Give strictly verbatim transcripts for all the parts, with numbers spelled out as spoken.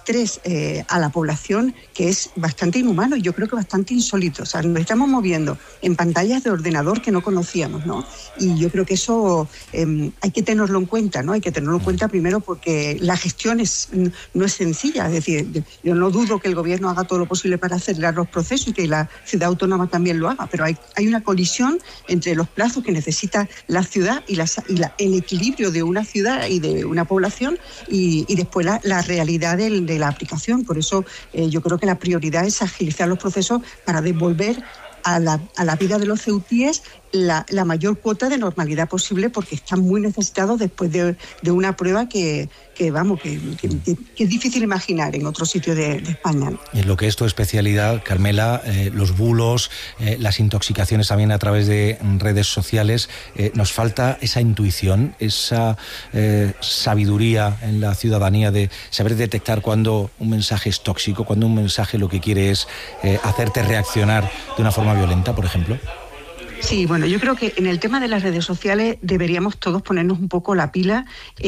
estrés eh, a la población que es bastante inhumano y yo creo que bastante insólito. O sea, nos estamos moviendo en pantallas de ordenador que no conocíamos, ¿no? Y yo creo que eso eh, hay que tenerlo en cuenta, ¿no? Hay que tenerlo en cuenta primero porque la gestión es, no es sencilla. Es decir, yo no dudo que el gobierno haga todo lo posible para acelerar los procesos y que la ciudad autónoma también lo haga, pero hay, hay una colisión entre los plazos que necesita la ciudad y, la, y la, el equilibrio de una ciudad y de una población y, y después la, la realidad del, de la aplicación. Por eso eh, yo creo que la prioridad es agilizar los procesos para devolver a la, a la vida de los ceutíes la, la mayor cuota de normalidad posible, porque están muy necesitados después de, de una prueba que, que vamos, que, que, que es difícil imaginar en otro sitio de, de España. En lo que es tu especialidad, Carmela, eh, los bulos, eh, las intoxicaciones también a través de redes sociales, eh, nos falta esa intuición, esa eh, sabiduría en la ciudadanía de saber detectar cuando un mensaje es tóxico, cuando un mensaje lo que quiere es eh, hacerte reaccionar de una forma violenta, por ejemplo. Sí, bueno, yo creo que en el tema de las redes sociales deberíamos todos ponernos un poco la pila,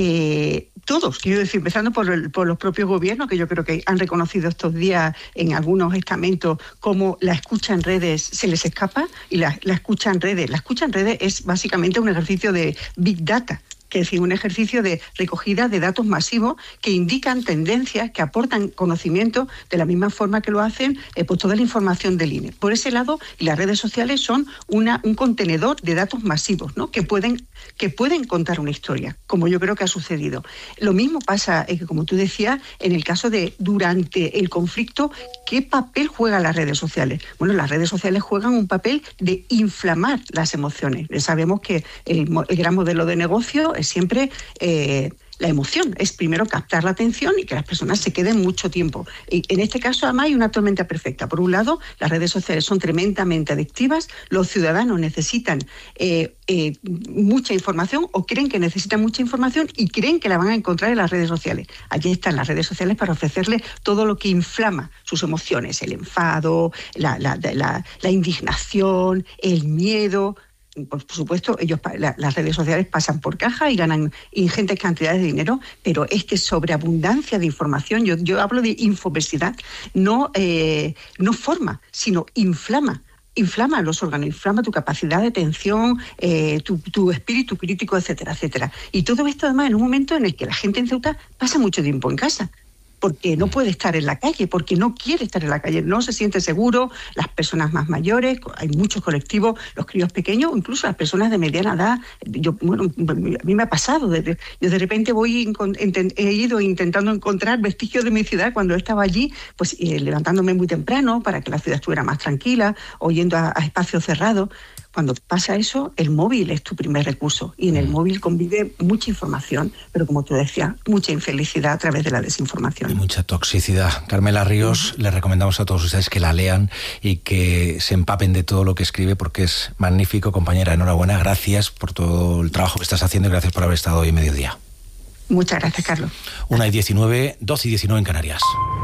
eh, todos, quiero decir, empezando por, el, por los propios gobiernos, que yo creo que han reconocido estos días en algunos estamentos cómo la escucha en redes se les escapa y la, la escucha en redes. La escucha en redes es básicamente un ejercicio de Big Data, que es decir, un ejercicio de recogida de datos masivos que indican tendencias, que aportan conocimiento de la misma forma que lo hacen eh, pues toda la información del I N E. Por ese lado, las redes sociales son una, un contenedor de datos masivos, ¿no? que, pueden, que pueden contar una historia, como yo creo que ha sucedido. Lo mismo pasa, eh, como tú decías, en el caso de durante el conflicto, ¿qué papel juegan las redes sociales? Bueno, las redes sociales juegan un papel de inflamar las emociones. Sabemos que el, el gran modelo de negocio es siempre eh, la emoción. Es primero captar la atención y que las personas se queden mucho tiempo. Y en este caso, además, hay una tormenta perfecta. Por un lado, las redes sociales son tremendamente adictivas, los ciudadanos necesitan eh, eh, mucha información o creen que necesitan mucha información y creen que la van a encontrar en las redes sociales. Allí están las redes sociales para ofrecerles todo lo que inflama sus emociones, el enfado, la, la, la, la indignación, el miedo. Por supuesto, ellos, la, las redes sociales pasan por caja y ganan ingentes cantidades de dinero, pero es que sobreabundancia de información, yo, yo hablo de infobesidad, no, eh, no forma, sino inflama. Inflama los órganos, inflama tu capacidad de atención, eh, tu, tu espíritu crítico, etcétera, etcétera. Y todo esto además en un momento en el que la gente en Ceuta pasa mucho tiempo en casa, porque no puede estar en la calle, porque no quiere estar en la calle, no se siente seguro, las personas más mayores, hay muchos colectivos, los críos pequeños, incluso las personas de mediana edad. Yo, bueno, a mí me ha pasado, de, yo de repente voy, he ido intentando encontrar vestigios de mi ciudad cuando estaba allí, pues eh, levantándome muy temprano para que la ciudad estuviera más tranquila, o yendo a, a espacios cerrados. Cuando pasa eso, el móvil es tu primer recurso y en el móvil convive mucha información, pero como tú decías, mucha infelicidad a través de la desinformación. Y mucha toxicidad. Carmela Ríos, uh-huh. les recomendamos a todos ustedes que la lean y que se empapen de todo lo que escribe porque es magnífico. Compañera, enhorabuena, gracias por todo el trabajo que estás haciendo y gracias por haber estado hoy en Mediodía. Muchas gracias, Carlos. Una y diecinueve, doce y diecinueve en Canarias.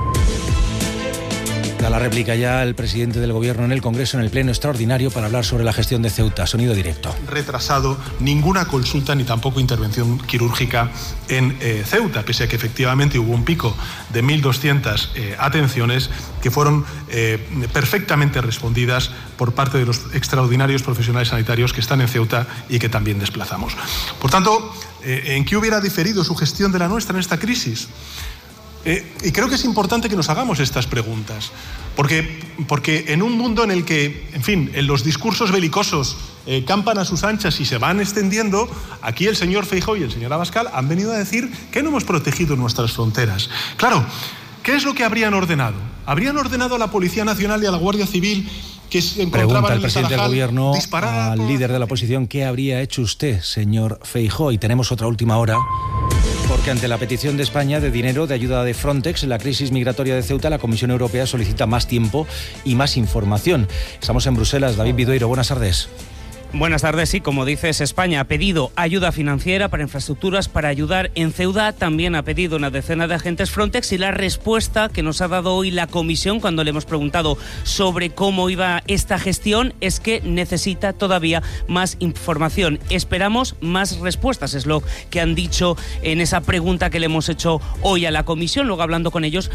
Da la réplica ya el presidente del Gobierno en el Congreso, en el Pleno Extraordinario, para hablar sobre la gestión de Ceuta. Sonido directo. Retrasado ninguna consulta ni tampoco intervención quirúrgica en eh, Ceuta, pese a que efectivamente hubo un pico de mil doscientas eh, atenciones que fueron eh, perfectamente respondidas por parte de los extraordinarios profesionales sanitarios que están en Ceuta y que también desplazamos. Por tanto, eh, ¿en qué hubiera diferido su gestión de la nuestra en esta crisis? Eh, y creo que es importante que nos hagamos estas preguntas, porque, porque en un mundo en el que, en fin, en los discursos belicosos eh, campan a sus anchas y se van extendiendo, aquí el señor Feijóo y el señor Abascal han venido a decir que no hemos protegido nuestras fronteras. Claro, ¿qué es lo que habrían ordenado? ¿Habrían ordenado a la Policía Nacional y a la Guardia Civil que se encontraban Pregunta en el presidente del Gobierno al por... líder de la oposición: ¿qué habría hecho usted, señor Feijóo? Y tenemos otra última hora, porque ante la petición de España de dinero de ayuda de Frontex en la crisis migratoria de Ceuta, la Comisión Europea solicita más tiempo y más información. Estamos en Bruselas. David Vidoiro, buenas tardes. Buenas tardes. Sí, como dices, España ha pedido ayuda financiera para infraestructuras para ayudar en Ceuta. También ha pedido una decena de agentes Frontex y la respuesta que nos ha dado hoy la Comisión cuando le hemos preguntado sobre cómo iba esta gestión es que necesita todavía más información. Esperamos más respuestas, es lo que han dicho en esa pregunta que le hemos hecho hoy a la Comisión. Luego, hablando con ellos,